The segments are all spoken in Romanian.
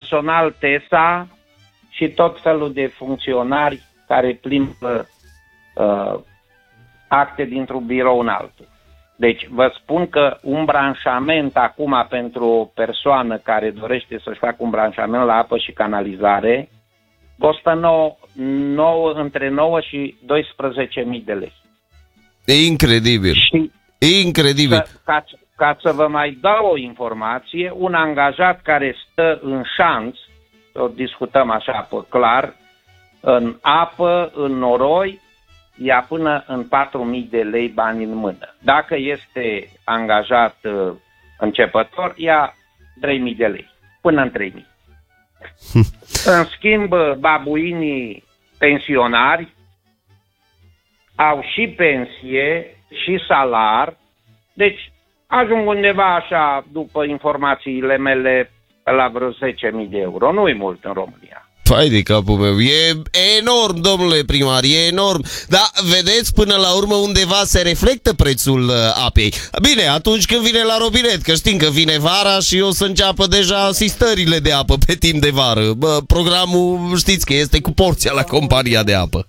personal TESA și tot felul de funcționari care plimbă acte dintr-un birou în altul. Deci vă spun că un branșament acum pentru o persoană care dorește să-și facă un branșament la apă și canalizare costă între 9 și 12.000 de lei. E incredibil. Și incredibil. Ca să vă mai dau o informație, un angajat care stă în șanț, o discutăm așa pe clar, în apă, în noroi, ia până în 4.000 de lei bani în mână. Dacă este angajat începător, ia 3.000 de lei, până în 3.000. În schimb, babuinii pensionari au și pensie și salar, deci ajung undeva așa, după informațiile mele, la vreo 10.000 de euro. Nu-i mult în România. Hai de capul meu, e enorm, domnule primar, e enorm. Dar vedeți, până la urmă undeva se reflectă prețul apei. Bine, atunci când vine la robinet, că știm că vine vara și o să înceapă deja asistările de apă pe timp de vară. Programul, știți că este cu porția la compania de apă.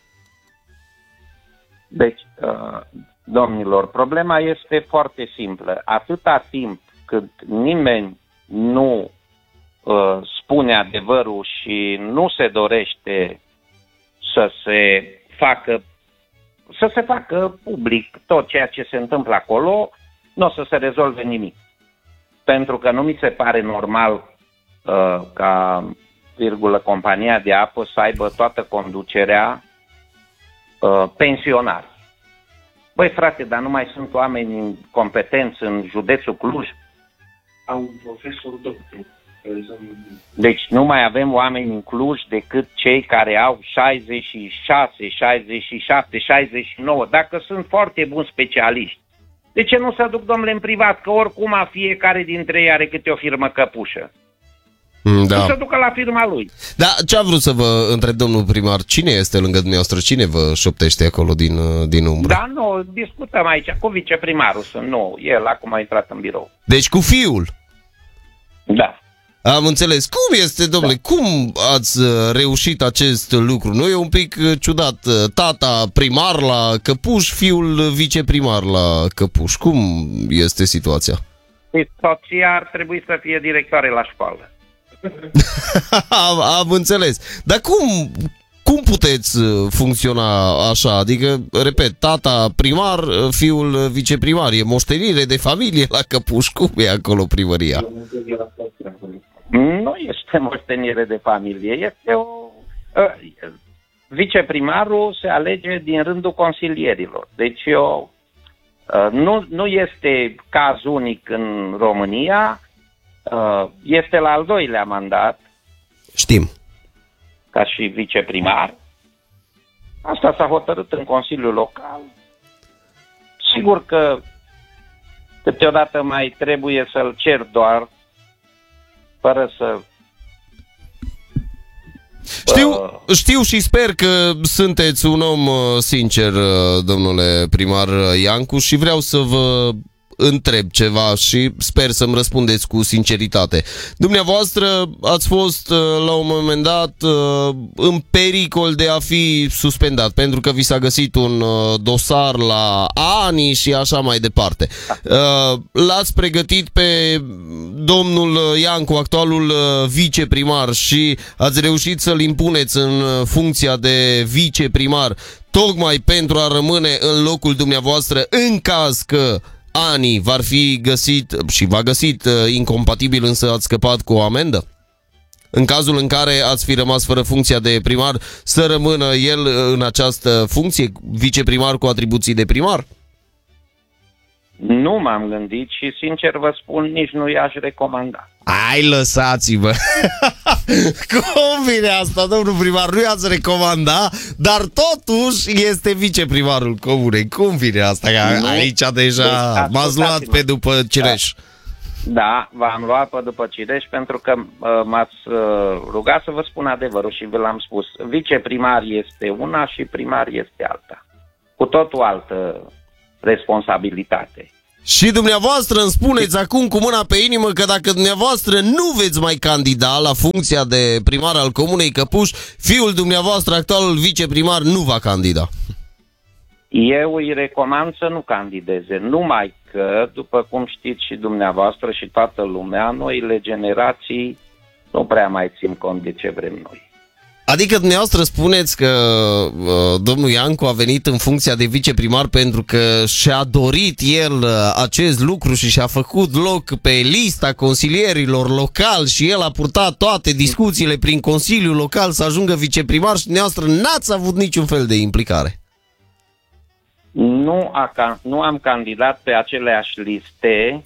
Deci, domnilor, problema este foarte simplă. Atâta timp cât nimeni nu spune adevărul și nu se dorește să se facă public tot ceea ce se întâmplă acolo, nu o să se rezolve nimic. Pentru că nu mi se pare normal ca, compania de apă să aibă toată conducerea pensionari. Băi, frate, dar nu mai sunt oameni competenți în județul Cluj? Au un profesor doctor. Deci nu mai avem oameni în Cluj decât cei care au 66, 67, 69, dacă sunt foarte buni specialiști. De ce nu se duc, domnule, în privat? Că oricum fiecare dintre ei are câte o firmă căpușă. Da. Nu se ducă la firma lui. Da, ce am vrut să vă întreb, domnul primar, cine este lângă dumneavoastră? Cine vă șoptește acolo din umbră? Da, nu, discutăm aici cu viceprimarul, el acum a intrat în birou. Deci cu fiul? Da. Am înțeles. Cum este, domnule? Da. Cum ați reușit acest lucru? Nu e un pic ciudat? Tata primar la Căpuș, fiul viceprimar la Căpuș. Cum este situația? Soția ar trebui să fie directoare la școală. Am înțeles. Dar cum puteți funcționa așa? Adică, repet, tata primar, fiul viceprimar. E moștenire de familie la Căpuș. Cum e acolo primăria? Nu este moștenire de familie. Este viceprimarul se alege din rândul consilierilor. Deci nu este caz unic în România. Este la al doilea mandat. Știm. Ca și viceprimar. Asta s-a hotărât în Consiliul Local. Sigur că câteodată mai trebuie să-l cer doar, fără să... Știu și sper că sunteți un om sincer, domnule primar Iancu, și vreau să vă întreb ceva și sper să-mi răspundeți cu sinceritate. Dumneavoastră ați fost la un moment dat în pericol de a fi suspendat pentru că vi s-a găsit un dosar la ANI și așa mai departe. L-ați pregătit pe domnul Iancu, actualul viceprimar, și ați reușit să-l impuneți în funcția de viceprimar tocmai pentru a rămâne în locul dumneavoastră în caz că ANI va fi găsit și v-a găsit incompatibil, însă ați scăpat cu o amendă? În cazul în care ați fi rămas fără funcția de primar, să rămână el în această funcție, viceprimar cu atribuții de primar? Nu m-am gândit și, sincer vă spun, nici nu i-aș recomanda. Ai, lăsați-vă! Cum vine asta, domnul primar? Nu i-ați recomanda, dar totuși este viceprimarul comunei. Cum vine asta? Că aici deja m-ați luat pe după cireș. Da, v-am luat pe după cireș pentru că m-ați rugat să vă spun adevărul și vi l-am spus. Viceprimar este una și primar este alta. Cu totul altă responsabilitate. Și dumneavoastră îmi spuneți acum cu mâna pe inimă că dacă dumneavoastră nu veți mai candida la funcția de primar al Comunei Căpuș, fiul dumneavoastră, actualul viceprimar, nu va candida. Eu îi recomand să nu candideze, numai că, după cum știți și dumneavoastră și toată lumea, noile generații nu prea mai țin cont de ce vrem noi. Adică dumneavoastră spuneți că domnul Iancu a venit în funcția de viceprimar pentru că și-a dorit el acest lucru și și-a făcut loc pe lista consilierilor locali și el a purtat toate discuțiile prin Consiliul Local să ajungă viceprimar și dumneavoastră n-ați avut niciun fel de implicare. Nu am candidat pe aceleași liste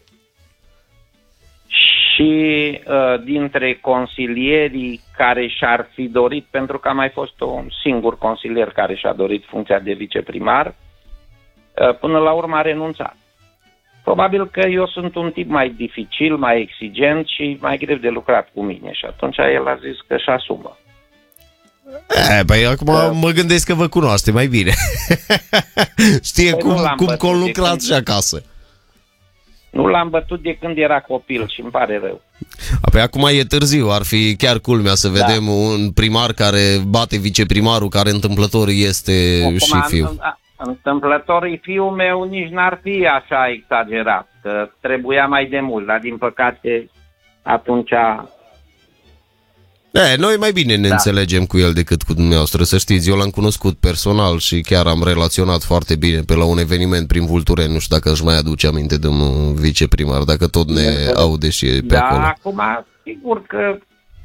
și dintre consilierii care și-ar fi dorit, pentru că a mai fost un singur consilier care și-a dorit funcția de viceprimar, până la urmă a renunțat. Probabil că eu sunt un tip mai dificil, mai exigent și mai greu de lucrat cu mine și atunci el a zis că își asumă. Păi acum mă gândesc că vă cunoaște mai bine. Știe cum conlucrați și acasă. Nu l-am bătut de când era copil și îmi pare rău. Păi acum e târziu, ar fi chiar culmea să vedem un primar care bate viceprimarul, care întâmplător este acum, și fiu. Întâmplătorii fiul meu nici n-ar fi așa exagerat, că trebuia mai de mult, dar din păcate atunci... Noi mai bine ne înțelegem cu el decât cu dumneavoastră, să știți. Eu l-am cunoscut personal și chiar am relaționat foarte bine pe la un eveniment prin Vultureni. Nu știu dacă își mai aduce aminte de un viceprimar, dacă tot ne aude și e pe acolo. Acum, sigur că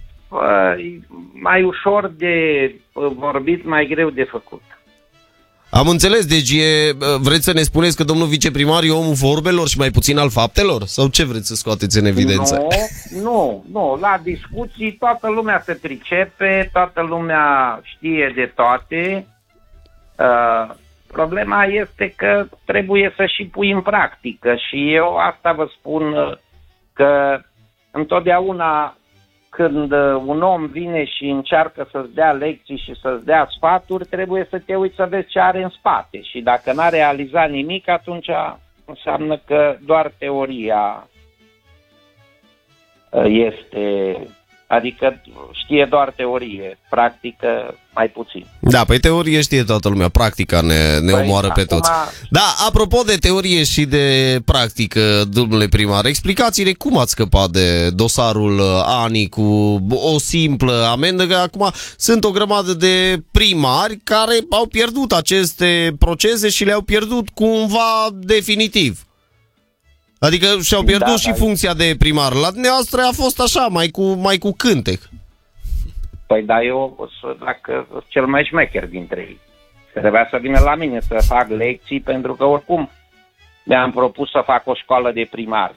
mai ușor de vorbit, mai greu de făcut. Am înțeles, deci vreți să ne spuneți că domnul viceprimar e omul vorbelor și mai puțin al faptelor? Sau ce vreți să scoateți în evidență? Nu, la discuții toată lumea se pricepe, toată lumea știe de toate. Problema este că trebuie să și pui în practică și eu asta vă spun că întotdeauna când un om vine și încearcă să-ți dea lecții și să-ți dea sfaturi, trebuie să te uiți să vezi ce are în spate. Și dacă n-a realizat nimic, atunci înseamnă că doar teoria este... Adică știe doar teorie, practică mai puțin. Da, păi teorie știe toată lumea, practica ne omoară pe toți. Da, apropo de teorie și de practică, domnule primar, explicați-ne cum ați scăpat de dosarul ANI cu o simplă amendă, că acum sunt o grămadă de primari care au pierdut aceste procese și le-au pierdut cumva definitiv. Adică și-au pierdut și funcția de primar. La dumneavoastră a fost așa, mai cu cântec. Păi da, eu dacă cel mai șmecher dintre ei. Trebuia să vină la mine să fac lecții, pentru că oricum mi-am propus să fac o școală de primari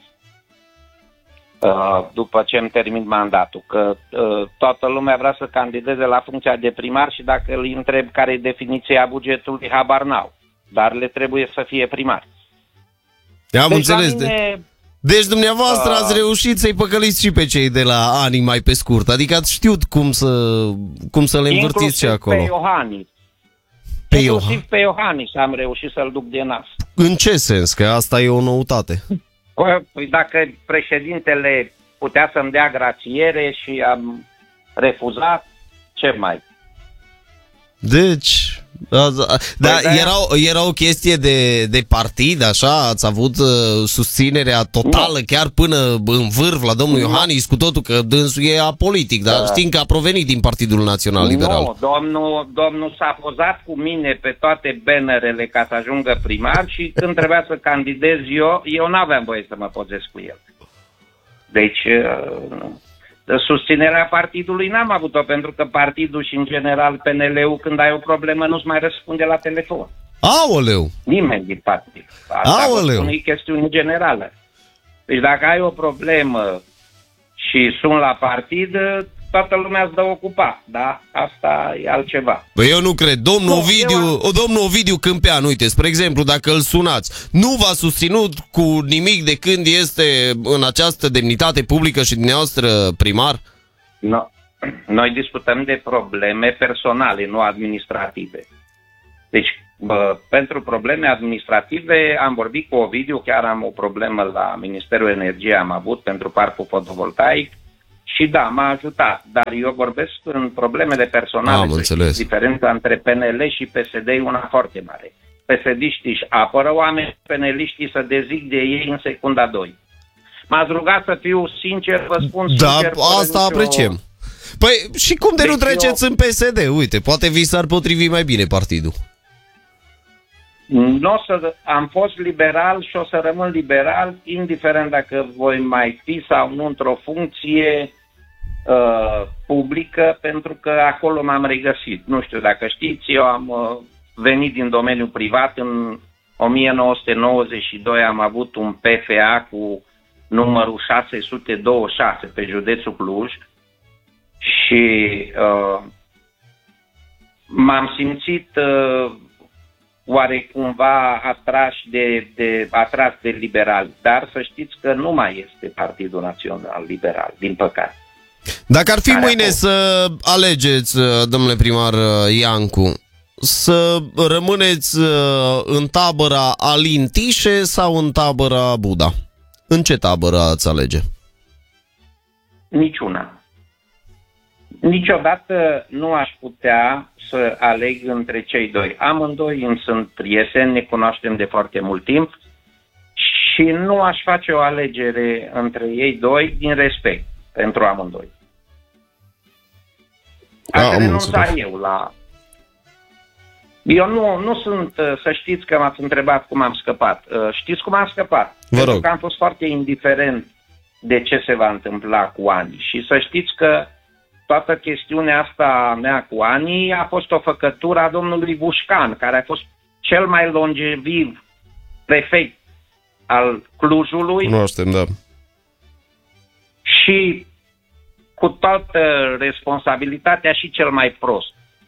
după ce îmi termin mandatul. Că toată lumea vrea să candideze la funcția de primar și dacă îl întreb care e definiția bugetului, habar n-au. Dar le trebuie să fie primari. Am înțeles. Deci dumneavoastră ați reușit să-i păcăliți și pe cei de la ANI mai pe scurt. Adică ați știut cum să le învârtiți și acolo. Pe Iohannis. Inclusiv pe Iohannis am reușit să-l duc de nas. În ce sens? Că asta e o noutate. Păi dacă președintele putea să-mi dea grațiere și am refuzat, ce mai? Deci... Da, era o chestie de partid, așa? Ați avut susținerea totală, chiar până în vârf la domnul Iohannis, cu totul că dânsul e apolitic, dar știm că a provenit din Partidul Național Liberal. Nu, domnul s-a pozat cu mine pe toate bannerele ca să ajungă primar și când trebuia să candidez eu n-aveam voie să mă pozez cu el. Deci... susținerea partidului n-am avut-o, pentru că partidul și în general PNL-ul, când ai o problemă, nu-ți mai răspunde la telefon. Aoleu! Nimeni din partid. Asta e chestiune generală. Deci dacă ai o problemă și sun la partid, toată lumea îți dă ocupat, da? Asta e altceva. Băi, eu nu cred. Domnul Ovidiu Câmpean, uite, spre exemplu, dacă îl sunați, nu v-a susținut cu nimic de când este în această demnitate publică și dumneavoastră primar? No. Noi discutăm de probleme personale, nu administrative. Deci, Pentru probleme administrative am vorbit cu Ovidiu, chiar am o problemă la Ministerul Energiei, am avut pentru parcul fotovoltaic și da, m-a ajutat, dar eu vorbesc în problemele personale. Diferența între PNL și PSD e una foarte mare. PSD-știi își apără oameni, PNL-știi să dezic de ei în secunda 2. M-ați rugat să fiu sincer, vă spun sincer. Da, asta apreciem. Păi și cum de nu treceți în PSD? Uite, poate vi s-ar potrivi mai bine partidul. Am fost liberal și o să rămân liberal, indiferent dacă voi mai fi sau nu într-o funcție publică, pentru că acolo m-am regăsit. Nu știu dacă știți, eu am venit din domeniul privat. În 1992 am avut un PFA cu numărul 626 pe județul Cluj și m-am simțit oarecumva atras de liberali, dar să știți că nu mai este Partidul Național Liberal, din păcate. Dacă ar fi mâine să alegeți, domnule primar Iancu, să rămâneți în tabăra Alin Tișe sau în tabăra Buda, în ce tabără ați alege? Niciuna. Niciodată nu aș putea să aleg între cei doi. Amândoi îmi sunt prieteni, ne cunoaștem de foarte mult timp și nu aș face o alegere între ei doi din respect pentru amândoi. Aș renunța eu la... Eu nu sunt, să știți că m-ați întrebat cum am scăpat. Știți cum am scăpat? Vă rog. Pentru că am fost foarte indiferent de ce se va întâmpla cu Ani. Și să știți că toată chestiunea asta mea cu Ani a fost o făcătură a domnului Vușcan, care a fost cel mai longeviv prefect al Clujului. Cunoaștem, da. Și cu toată responsabilitatea și cel mai prost.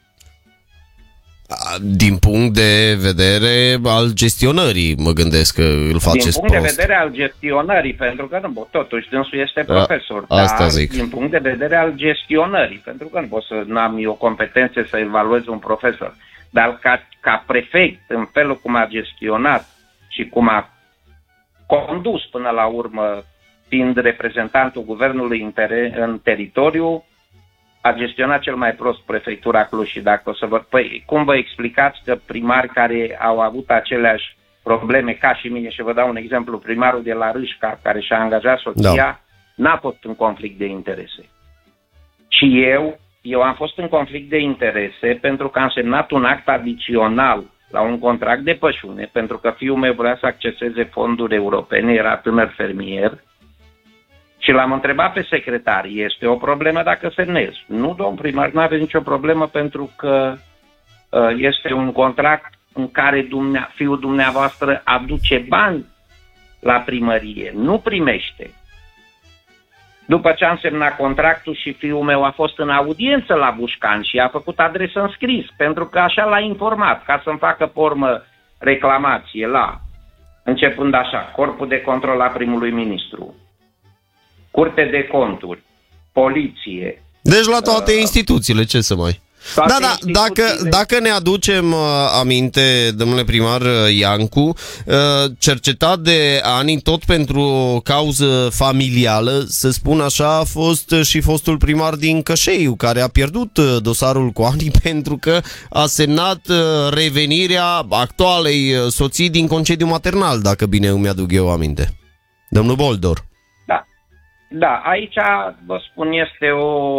Din punct de vedere al gestionării, mă gândesc că îl faceți prost. Din punct de vedere al gestionării, pentru că nu, totuși dânsul este profesor. Asta dar zic. Din punct de vedere al gestionării, pentru că nu pot să n-am eu competențe să evaluez un profesor. Dar ca prefect, în felul cum a gestionat și cum a condus până la urmă, fiind reprezentantul guvernului în teritoriu, a gestionat cel mai prost prefectura Cluj. Și dacă o să vă... Păi, cum vă explicați că primari care au avut aceleași probleme ca și mine, și vă dau un exemplu, primarul de la Râșca, care și-a angajat soția, n-a fost în conflict de interese. Și eu am fost în conflict de interese pentru că am semnat un act adițional la un contract de pășune, pentru că fiul meu vrea să acceseze fonduri europene, era tânăr fermier, și l-am întrebat pe secretar, este o problemă dacă semnezi? Nu, domn primar, nu aveți nicio problemă pentru că este un contract în care fiul dumneavoastră aduce bani la primărie, nu primește. După ce am semnat contractul și fiul meu a fost în audiență la Vușcan și a făcut adresă în scris, pentru că așa l-a informat, ca să-mi facă pe urmă reclamație începând așa, Corpul de Control a primului ministru, Curte de Conturi, Poliție. Deci la toate instituțiile, ce să mai... Dacă ne aducem aminte, domnule primar Iancu, cercetat de ani tot pentru o cauză familială, să spun așa, a fost și fostul primar din Cășeiu, care a pierdut dosarul cu Ani pentru că a semnat revenirea actualei soții din concediu maternal, dacă bine îmi aduc eu aminte. Domnul Boldor. Da, aici, vă spun, este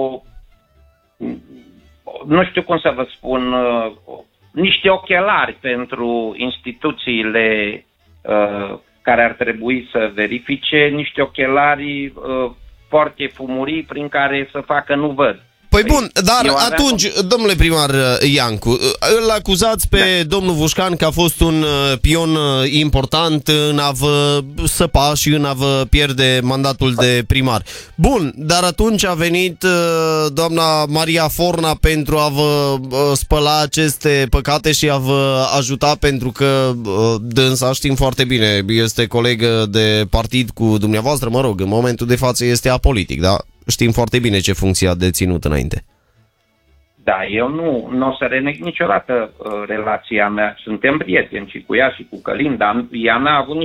nu știu cum să vă spun, niște ochelari pentru instituțiile care ar trebui să verifice, niște ochelari foarte fumurii prin care să facă nu văd. Păi bun, dar atunci, domnule primar Iancu, îl acuzați pe domnul Vușcan că a fost un pion important în a vă săpa și în a vă pierde mandatul de primar. Bun, dar atunci a venit doamna Maria Forna pentru a vă spăla aceste păcate și a vă ajuta, pentru că dânsa, știm foarte bine, este colegă de partid cu dumneavoastră, mă rog, în momentul de față este apolitic, da? Știm foarte bine ce funcție a deținut înainte. Da, eu nu o să reneg niciodată relația mea. Suntem prieteni și cu ea și cu Călin, dar ea n-a avut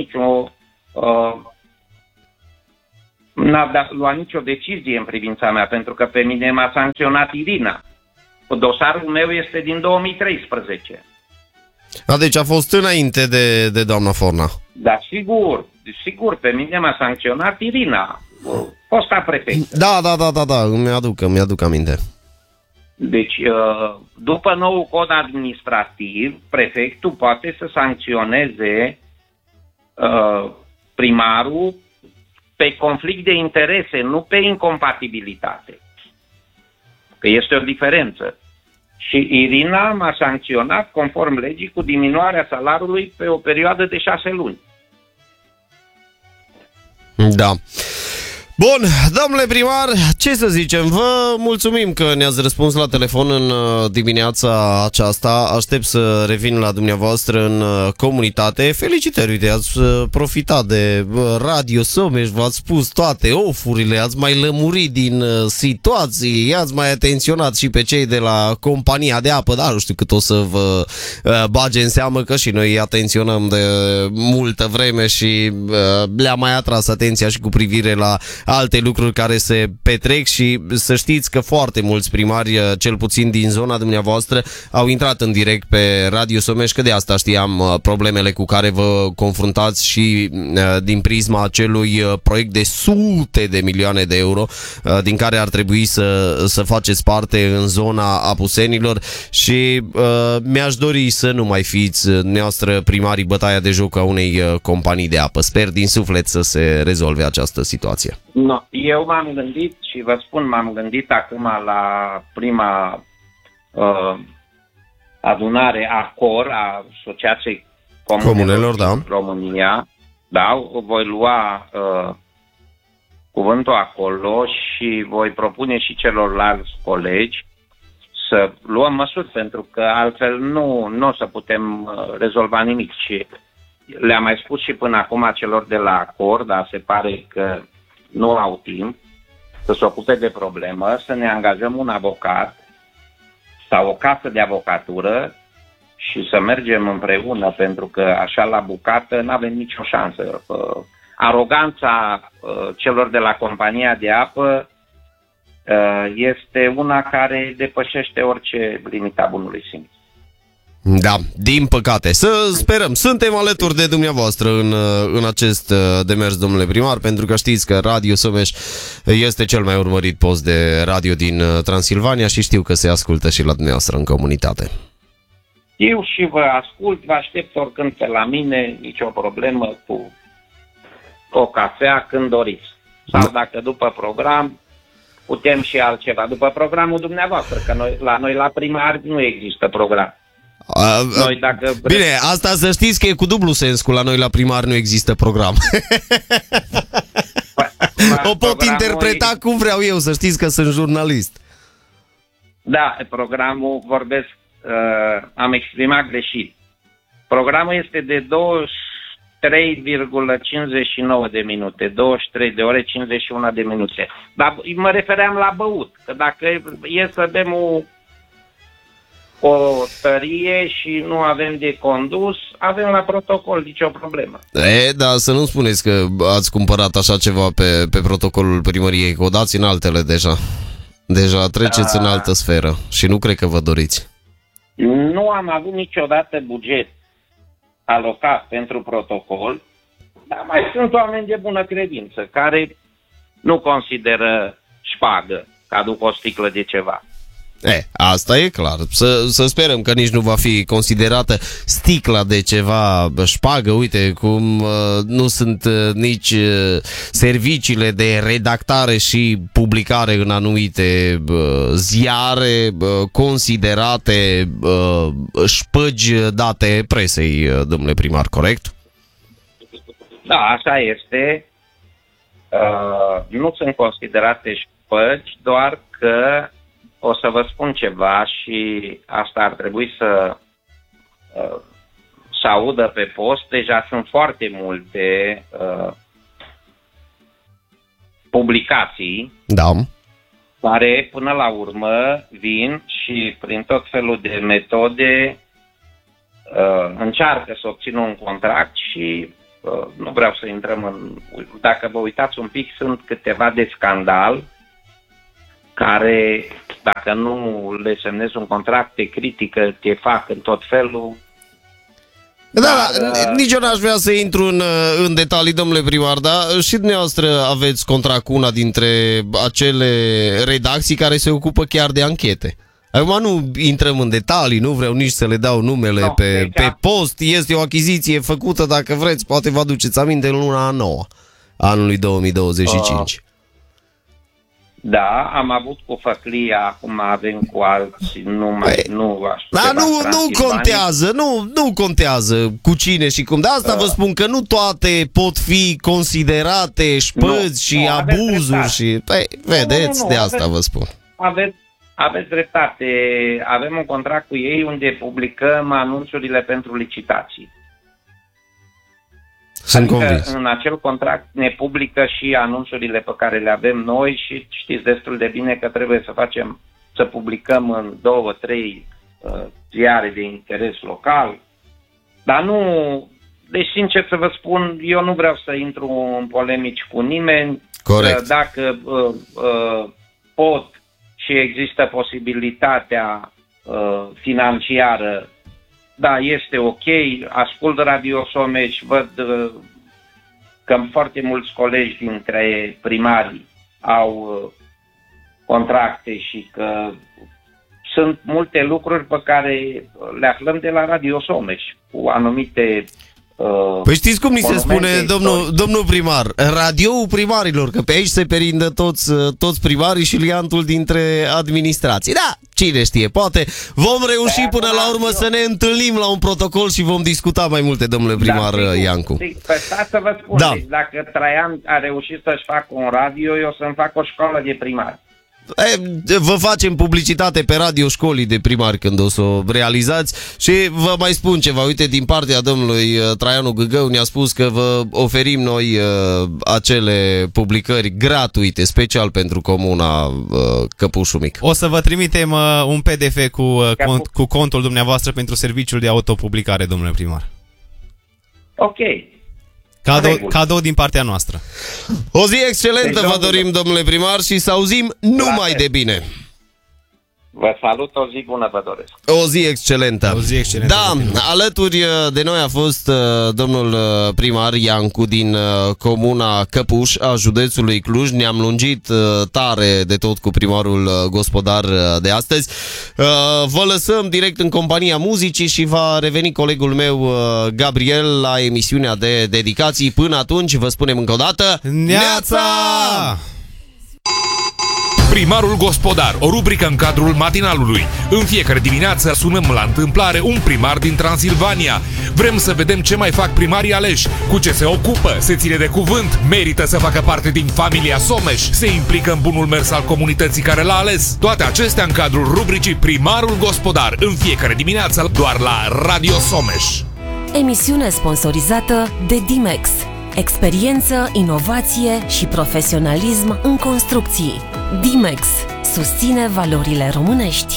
n-a luat nicio decizie în privința mea, pentru că pe mine m-a sancționat Irina. Dosarul meu este din 2013. Deci a fost înainte de doamna Forna. Da, sigur, pe mine m-a sancționat Irina, fosta prefectă. Da, îmi aduc aminte. Deci, după nou cod administrativ, prefectul poate să sancționeze primarul pe conflict de interese, nu pe incompatibilitate. Că este o diferență. Și Irina m-a sancționat conform legii cu diminuarea salariului pe o perioadă de 6 luni. Da. Bun, domnule primar, ce să zicem, vă mulțumim că ne-ați răspuns la telefon în dimineața aceasta. Aștept să revin la dumneavoastră în comunitate. Felicitări, uite, ați profitat de Radio Someș, v-ați spus toate ofurile, ați mai lămurit din situații, i-ați mai atenționat și pe cei de la compania de apă, dar nu știu cât o să vă bage în seamă, că și noi atenționăm de multă vreme și le-a mai atras atenția și cu privire la alte lucruri care se petrec și să știți că foarte mulți primari, cel puțin din zona dumneavoastră, au intrat în direct pe Radio Someș, că de asta știam problemele cu care vă confruntați și din prisma acelui proiect de sute de milioane de euro din care ar trebui să faceți parte în zona apusenilor și mi-aș dori să nu mai fiți dumneavoastră primarii bătaia de joc a unei companii de apă. Sper din suflet să se rezolve această situație. No, eu m-am gândit și vă spun, m-am gândit acum la prima adunare ACOR, a Asociației Comunelor din România. Da, voi lua cuvântul acolo și voi propune și celorlalți colegi să luăm măsuri, pentru că altfel nu o să putem rezolva nimic. Și le-am mai spus și până acum celor de la ACOR, dar se pare că nu au timp să se ocupe de problemă, să ne angajăm un avocat sau o casă de avocatură și să mergem împreună, pentru că așa la bucată nu avem nicio șansă. Aroganța celor de la compania de apă este una care depășește orice limita bunului simț. Da, din păcate. Să sperăm. Suntem alături de dumneavoastră în acest demers, domnule primar, pentru că știți că Radio Someș este cel mai urmărit post de radio din Transilvania și știu că se ascultă și la dumneavoastră în comunitate. Eu și vă ascult, vă aștept oricând pe la mine, nicio problemă, cu o cafea când doriți. Sau dacă după program, putem și altceva. După programul dumneavoastră, că la noi la primari nu există program. Noi, dacă bine, asta să știți că e cu dublu sens, cu la noi la primar nu există program. O pot interpreta cum vreau eu, să știți că sunt jurnalist. Da, programul vorbesc, am exprimat greșit. Programul este de 23,59 de minute, 23 de ore 51 de minute. Dar mă refeream la băut, că dacă e să bem o tărie și nu avem de condus, avem la protocol, nicio problemă. Da, să nu spuneți că ați cumpărat așa ceva pe protocolul primăriei, că o dați în altele deja. Deja treceți în altă sferă și nu cred că vă doriți. Nu am avut niciodată buget alocat pentru protocol, dar mai sunt oameni de bună credință care nu consideră șpagă că aduc o sticlă de ceva. Asta e clar. Să sperăm că nici nu va fi considerată sticla de ceva șpagă. Uite cum nu sunt nici serviciile de redactare și publicare în anumite ziare considerate șpăgi date presei, domnule primar, corect? Da, așa este. Nu sunt considerate șpăgi, doar că o să vă spun ceva și asta ar trebui să audă pe post. Deja sunt foarte multe publicații care până la urmă vin și prin tot felul de metode încearcă să obțină un contract și nu vreau să intrăm în... Dacă vă uitați un pic, sunt câteva de scandal care, dacă nu le semnezi un contract, te critică, te fac în tot felul. Da, nici eu n-aș vrea să intru în detalii, domnule primar, dar și dumneavoastră aveți contract cu una dintre acele redacții care se ocupă chiar de anchete. Acum nu intrăm în detalii, nu vreau nici să le dau numele pe post. Este o achiziție făcută, dacă vreți, poate vă aduceți aminte, în luna a 9 anului 2025. Da, am avut cu Făclia, acum avem cu alții, nu contează, nu contează cu cine și cum. De asta vă spun că nu toate pot fi considerate șpăți și abuzuri și... Vedeți, de asta vă spun. Aveți dreptate. Avem un contract cu ei unde publicăm anunțurile pentru licitații. Sunt convins. În acel contract ne publică și anunțurile pe care le avem noi și știți destul de bine că trebuie să publicăm în 2-3 ziare de interes local. Dar nu... Deci, sincer să vă spun, eu nu vreau să intru în polemici cu nimeni. Corect. Dacă pot și există posibilitatea financiară, da, este ok, ascult Radio Someș, văd că foarte mulți colegi dintre primari au contracte și că sunt multe lucruri pe care le aflăm de la Radio Someș, cu anumite... Păi știți cum ni se spune, domnul primar, radioul primarilor, că pe aici se perindă toți primarii și liantul dintre administrații. Da, cine știe, poate vom reuși până la urmă să ne întâlnim la un protocol și vom discuta mai multe, domnule primar Iancu. Păi stați să vă spun, deci dacă Traian a reușit să-și facă un radio, eu să-mi fac o școală de primari. Vă facem publicitate pe radio școlii de primari când o să o realizați și vă mai spun ceva. Uite, din partea domnului Traianu Gâgău ne-a spus că vă oferim noi acele publicări gratuite, special pentru comuna Căpușul Mic. O să vă trimitem un PDF cu contul dumneavoastră pentru serviciul de autopublicare, domnule primar. Ok. Cadou din partea noastră. O zi excelentă vă dorim, domnule primar, și să auzim numai de bine. Vă salut, o zi bună vă doresc. O zi excelentă. Da, alături de noi a fost domnul primar Iancu din comuna Căpuș a județului Cluj. Ne-am lungit tare de tot cu primarul gospodar de astăzi. Vă lăsăm direct în compania muzicii și va reveni colegul meu Gabriel la emisiunea de dedicații. Până atunci vă spunem încă o dată Neața! Primarul Gospodar, o rubrică în cadrul matinalului. În fiecare dimineață sunăm la întâmplare un primar din Transilvania. Vrem să vedem ce mai fac primarii aleși, cu ce se ocupă, se ține de cuvânt, merită să facă parte din familia Someș, se implică în bunul mers al comunității care l-a ales. Toate acestea în cadrul rubricii Primarul Gospodar, în fiecare dimineață doar la Radio Someș. Emisiune sponsorizată de Dimex. Experiență, inovație și profesionalism în construcții. Dimex susține valorile românești.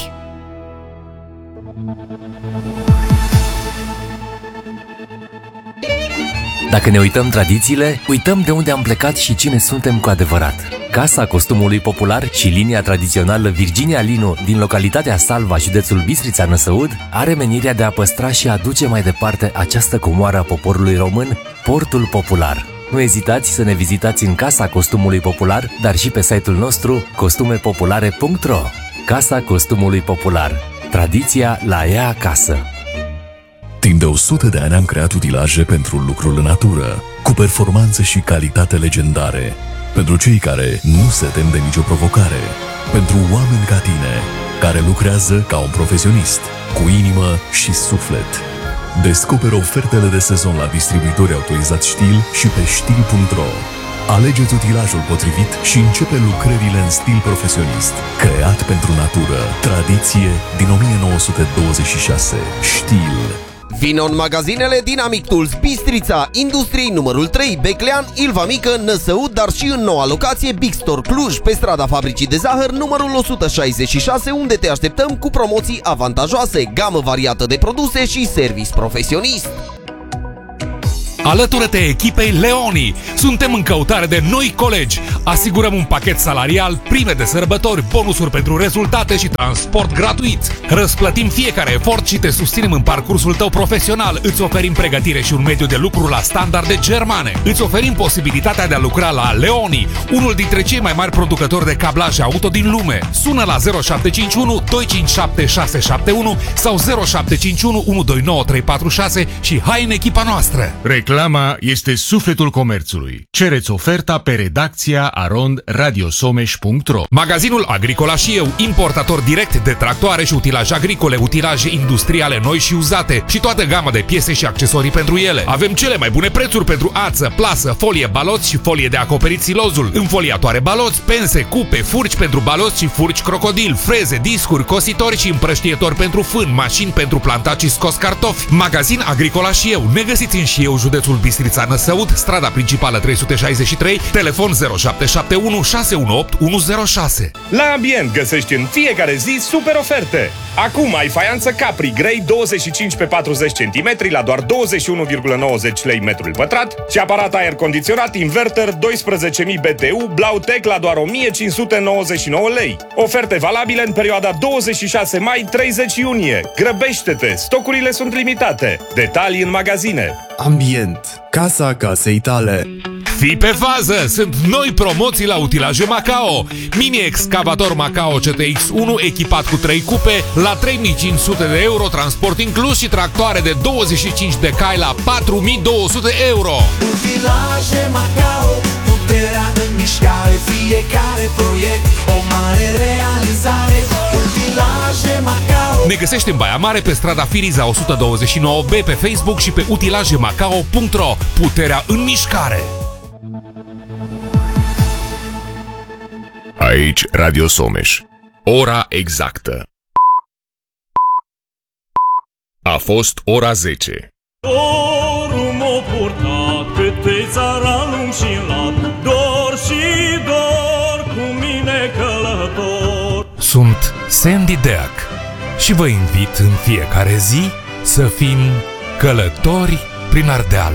Dacă ne uităm tradițiile, uităm de unde am plecat și cine suntem cu adevărat. Casa Costumului Popular și linia tradițională Virginia Linu din localitatea Salva, județul Bistrița Năsăud, are menirea de a păstra și a aduce mai departe această comoară a poporului român, Portul Popular. Nu ezitați să ne vizitați în Casa Costumului Popular, dar și pe site-ul nostru costumepopulare.ro. Casa Costumului Popular. Tradiția la ea acasă. Timp de 100 de ani am creat utilaje pentru lucrul în natură, cu performanțe și calitate legendare. Pentru cei care nu se tem de nicio provocare. Pentru oameni ca tine, care lucrează ca un profesionist, cu inimă și suflet. Descoperă ofertele de sezon la distribuitori autorizați Stihl și pe Stihl.ro. Alegeți utilajul potrivit și începe lucrările în stil profesionist. Creat pentru natură. Tradiție din 1926. Stihl. Vino în magazinele Dynamic Tools Bistrița, Industriei numărul 3, Beclean, Ilva Mică, Năsăud, dar și în noua locație Big Store Cluj, pe strada Fabricii de Zahăr, numărul 166, unde te așteptăm cu promoții avantajoase, gamă variată de produse și service profesionist. Alătură-te echipei Leoni! Suntem în căutare de noi colegi. Asigurăm un pachet salarial, prime de sărbători, bonusuri pentru rezultate și transport gratuit. Răsplătim fiecare efort și te susținem în parcursul tău profesional. Îți oferim pregătire și un mediu de lucru la standarde germane. Îți oferim posibilitatea de a lucra la Leoni, unul dintre cei mai mari producători de cablaje auto din lume. Sună la 0751 257 671 sau 0751 129 346 și hai în echipa noastră! Reclama este sufletul comerțului. Cereți oferta pe redacția arondradiosomeș.ro. Magazinul Agricola și eu, importator direct de tractoare și utilaje agricole, utilaje industriale noi și uzate și toată gama de piese și accesorii pentru ele. Avem cele mai bune prețuri pentru ață, plasă, folie baloți și folie de acoperit silozul, înfoliatoare baloți, pense, cupe, furci pentru baloți și furci crocodil, freze, discuri, cositori și împrăștietori pentru fân, mașini pentru plantat și scos cartofi. Magazin Agricola și eu. Ne găsiți în Șieu, județul Bistrița Năsăud, strada principală 363, telefon 0771 618 106. La Ambient găsești în fiecare zi super oferte. Acum ai faianță Capri Grey 25 pe 40 cm la doar 21,90 lei metrul pătrat și aparat aer condiționat inverter 12.000 BTU Blautech la doar 1599 lei. Oferte valabile în perioada 26 mai-30 iunie. Grăbește-te, stocurile sunt limitate. Detalii în magazine. Ambient. Casa casei tale. Fii pe fază! Sunt noi promoții la utilaje Macao. Mini-excavator Macao CTX1 echipat cu 3 cupe la 3500 de euro, transport inclus și tractoare de 25 de cai la 4200 euro. Utilaje Macao, puterea în mișcare, fiecare proiect, o mare realizare. Utilaje Macao. Ne găsești în Baia Mare pe strada Firiza 129B, pe Facebook și pe utilajemacao.ro. Puterea în mișcare. Aici Radio Someș. Ora exactă. A fost ora 10. Dorul m-a purtat câte țara lung și lat, dor și dor cu mine călător. Sunt Sandy Deac și vă invit în fiecare zi să fim călători prin Ardeal.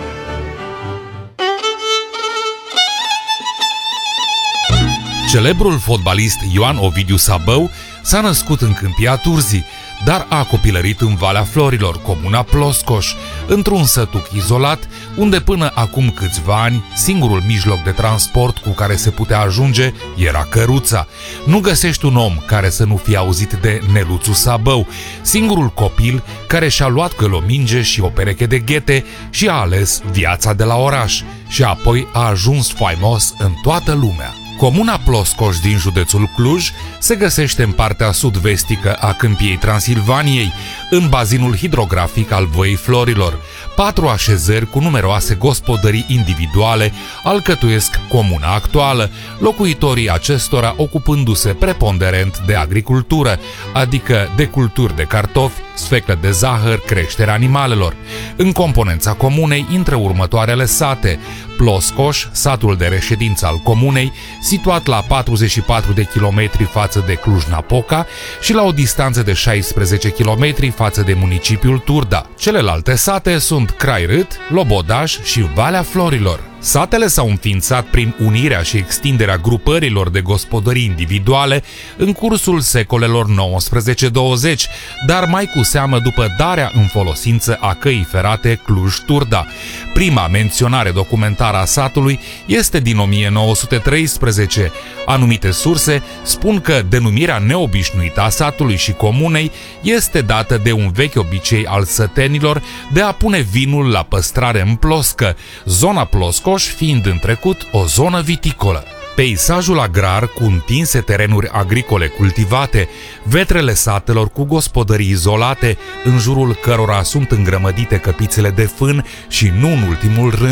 Celebrul fotbalist Ioan Ovidiu Sabău s-a născut în Câmpia Turzii, dar a copilărit în Valea Florilor, comuna Ploscoș, într-un sătuc izolat, unde până acum câțiva ani singurul mijloc de transport cu care se putea ajunge era căruța. Nu găsești un om care să nu fie auzit de Neluțu Sabău, singurul copil care și-a luat călominge și o pereche de ghete și a ales viața de la oraș și apoi a ajuns faimos în toată lumea. Comuna Ploscoș din județul Cluj se găsește în partea sud-vestică a Câmpiei Transilvaniei, în bazinul hidrografic al Văii Florilor. 4 așezări cu numeroase gospodării individuale alcătuiesc comuna actuală, locuitorii acestora ocupându-se preponderent de agricultură, adică de culturi de cartofi, sfeclă de zahăr, creșterea animalelor. În componența comunei intră următoarele sate: Ploscoș, satul de reședință al comunei, situat la 44 de kilometri față de Cluj-Napoca și la o distanță de 16 kilometri față de municipiul Turda. Celelalte sate sunt Crai-Rât, Lobodaș și Valea Florilor. Satele s-au înființat prin unirea și extinderea grupărilor de gospodării individuale în cursul secolelor 19-20, dar mai cu seamă după darea în folosință a căii ferate Cluj-Turda. Prima menționare documentară a satului este din 1913. Anumite surse spun că denumirea neobișnuită a satului și comunei este dată de un vechi obicei al sătenilor de a pune vinul la păstrare în ploscă, zona Ploscoș fiind în trecut o zonă viticolă. Peisajul agrar cu întinse terenuri agricole cultivate, vetrele satelor cu gospodării izolate, în jurul cărora sunt îngrămădite căpițele de fân și, nu în ultimul rând,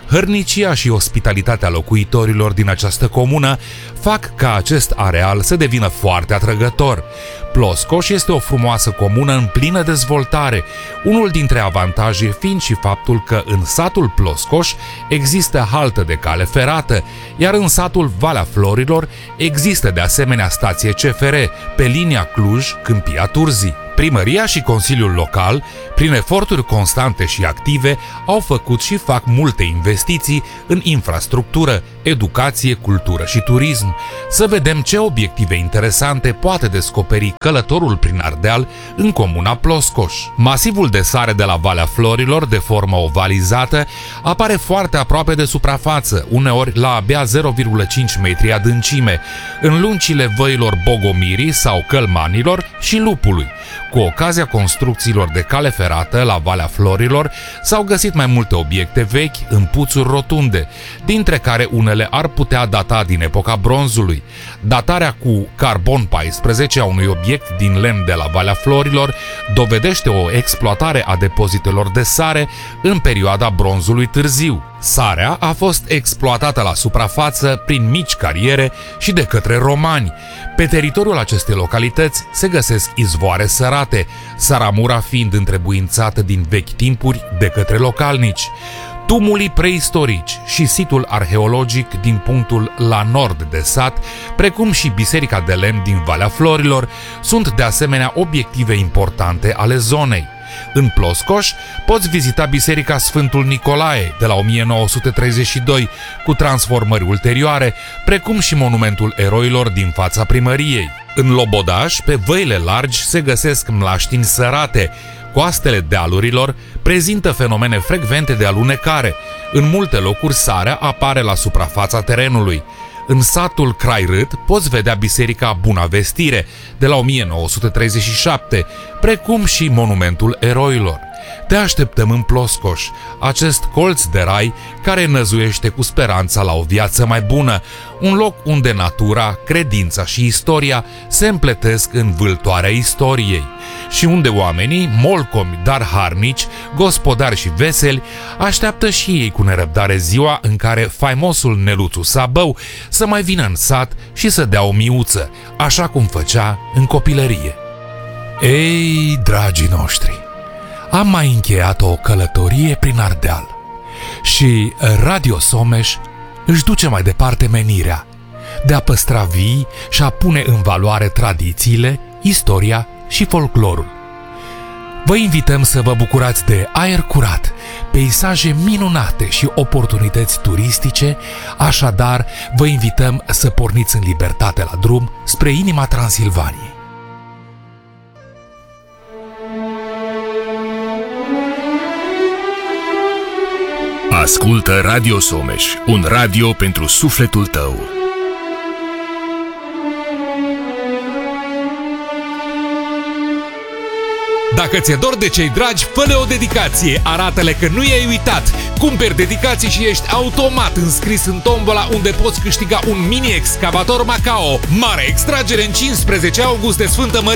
Hărnicia și ospitalitatea locuitorilor din această comună fac ca acest areal să devină foarte atrăgător. Ploscoș este o frumoasă comună în plină dezvoltare, unul dintre avantaje fiind și faptul că în satul Ploscoș există haltă de cale ferată, iar în satul Valea Florilor există de asemenea stație CFR pe linia Cluj-Câmpia Turzii. Primăria și Consiliul Local, prin eforturi constante și active, au făcut și fac multe investiții în infrastructură, educație, cultură și turism. Să vedem ce obiective interesante poate descoperi călătorul prin Ardeal în comuna Ploscoș. Masivul de sare de la Valea Florilor, de formă ovalizată, apare foarte aproape de suprafață, uneori la abia 0,5 metri adâncime, în lungile văilor Bogomirii sau Călmanilor și Lupului. Cu ocazia construcțiilor de cale ferată la Valea Florilor s-au găsit mai multe obiecte vechi în puțuri rotunde, dintre care unele ar putea data din epoca bronzului. Datarea cu carbon 14 a unui obiect din lemn de la Valea Florilor dovedește o exploatare a depozitelor de sare în perioada bronzului târziu. Sarea a fost exploatată la suprafață prin mici cariere și de către romani. Pe teritoriul acestei localități se găsesc izvoare sărate, Saramura fiind întrebuințată din vechi timpuri de către localnici. Tumulii preistorici și situl arheologic din punctul la nord de sat, precum și biserica de lemn din Valea Florilor, sunt de asemenea obiective importante ale zonei. În Ploscoș poți vizita Biserica Sfântul Nicolae de la 1932, cu transformări ulterioare, precum și monumentul eroilor din fața primăriei. În Lobodaș, pe văile largi, se găsesc mlaștini sărate. Coastele dealurilor prezintă fenomene frecvente de alunecare. În multe locuri sarea apare la suprafața terenului. În satul Crairât poți vedea Biserica Bunavestire de la 1937, precum și monumentul eroilor. Te așteptăm în Ploscoș, acest colț de rai care năzuiește cu speranța la o viață mai bună, un loc unde natura, credința și istoria se împletesc în vâltoarea istoriei și unde oamenii, molcomi, dar harnici, gospodari și veseli, așteaptă și ei cu nerăbdare ziua în care faimosul Neluțu Sabău să mai vină în sat și să dea o miuță, așa cum făcea în copilărie. Ei, dragii noștri, am mai încheiat o călătorie prin Ardeal și Radio Someș își duce mai departe menirea de a păstra vii și a pune în valoare tradițiile, istoria și folclorul. Vă invităm să vă bucurați de aer curat, peisaje minunate și oportunități turistice, așadar vă invităm să porniți în libertate la drum spre inima Transilvaniei. Ascultă Radio Someș, un radio pentru sufletul tău. Dacă ți-e dor de cei dragi, fă-le o dedicație, arată-le că nu i-ai uitat. Cumperi dedicații și ești automat înscris în tombola unde poți câștiga un mini-excavator Macao. Mare extragere în 15 august de Sfântă Mărie.